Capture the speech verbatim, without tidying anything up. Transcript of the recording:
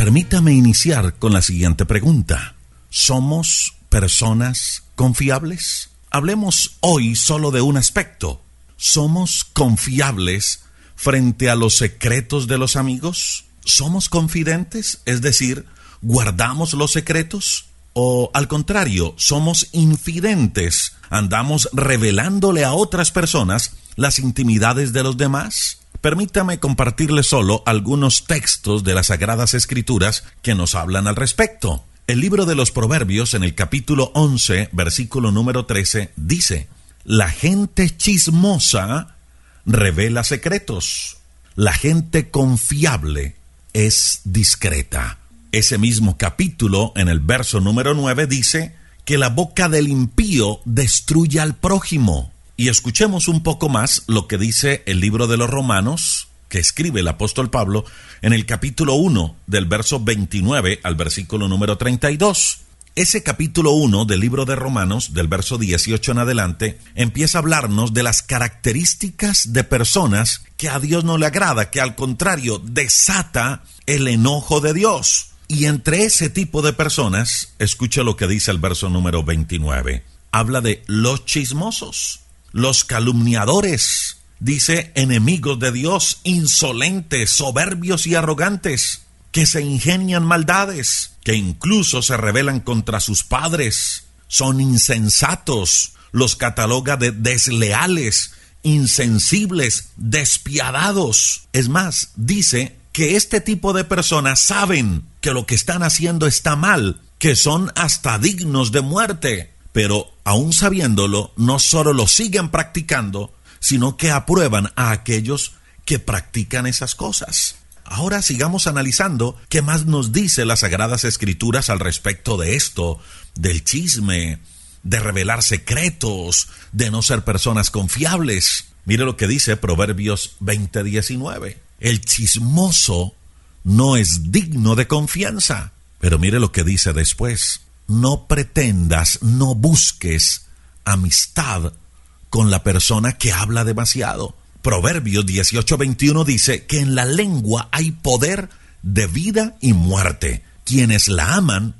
Permítame iniciar con la siguiente pregunta. ¿Somos personas confiables? Hablemos hoy solo de un aspecto. ¿Somos confiables frente a los secretos de los amigos? ¿Somos confidentes? Es decir, ¿guardamos los secretos? ¿O al contrario, somos infidentes? ¿Andamos revelándole a otras personas las intimidades de los demás? Permítame compartirle solo algunos textos de las Sagradas Escrituras que nos hablan al respecto. El libro de los Proverbios, en el capítulo once, versículo número trece, dice: la gente chismosa revela secretos. La gente confiable es discreta. Ese mismo capítulo, en el verso número nueve, dice que la boca del impío destruye al prójimo. Y escuchemos un poco más lo que dice el libro de los Romanos, que escribe el apóstol Pablo, en el capítulo uno, del verso veintinueve al versículo número treinta y dos. Ese capítulo uno del libro de Romanos, del verso dieciocho en adelante, empieza a hablarnos de las características de personas que a Dios no le agrada, que al contrario desata el enojo de Dios. Y entre ese tipo de personas, escucha lo que dice el verso número veintinueve. Habla de los chismosos, los calumniadores, dice enemigos de Dios, insolentes, soberbios y arrogantes, que se ingenian maldades, que incluso se rebelan contra sus padres, son insensatos, los cataloga de desleales, insensibles, despiadados. Es más, dice que este tipo de personas saben que lo que están haciendo está mal, que son hasta dignos de muerte, pero aún sabiéndolo, no solo lo siguen practicando, sino que aprueban a aquellos que practican esas cosas. Ahora sigamos analizando qué más nos dice las Sagradas Escrituras al respecto de esto, del chisme, de revelar secretos, de no ser personas confiables. Mire lo que dice Proverbios veinte diecinueve. El chismoso no es digno de confianza. Pero mire lo que dice después. No pretendas, no busques amistad con la persona que habla demasiado. Proverbios dieciocho veintiuno dice que en la lengua hay poder de vida y muerte. Quienes la aman